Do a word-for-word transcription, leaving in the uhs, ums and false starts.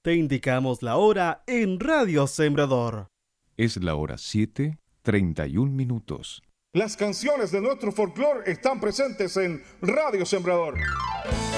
Te indicamos la hora en Radio Sembrador. Es la hora siete, treinta y un minutos. Las canciones de nuestro folclore están presentes en Radio Sembrador.